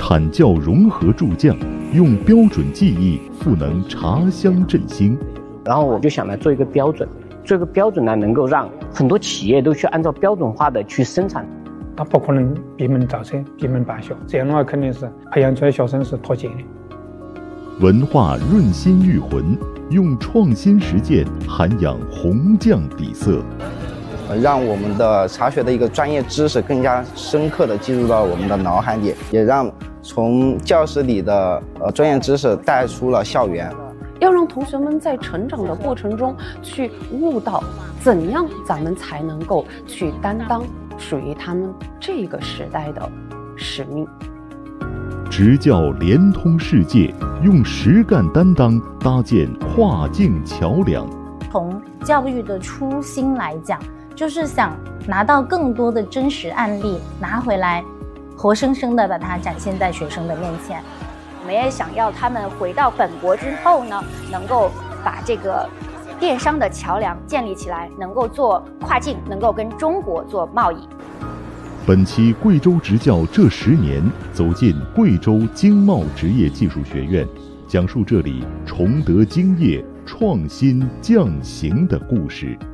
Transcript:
产教融合助匠，用标准技艺赋能茶乡振兴。 然后我就想来做一个标准，这个标准呢，能够让很多企业都去按照标准化的去生产。 他不可能闭门造车、闭门办学，这样的话肯定是培养出来学生是脱节的。 文化润心育魂，用创新实践涵养红匠底色， 让我们的茶学的一个专业知识更加深刻地进入到我们的脑海里，也让从教室里的专业知识带出了校园。 要让同学们在成长的过程中去悟到，怎样咱们才能够去担当属于他们这个时代的使命。 执教连通世界，用实干担当搭建跨境桥梁。 从教育的初心来讲，就是想拿到更多的真实案例，拿回来活生生的把它展现在学生的面前。 我们也想要他们回到本国之后呢，能够把这个电商的桥梁建立起来，能够做跨境，能够跟中国做贸易。 本期贵州执教这10年，走进贵州经贸职业技术学院，讲述这里崇德兴业、创新匠行的故事。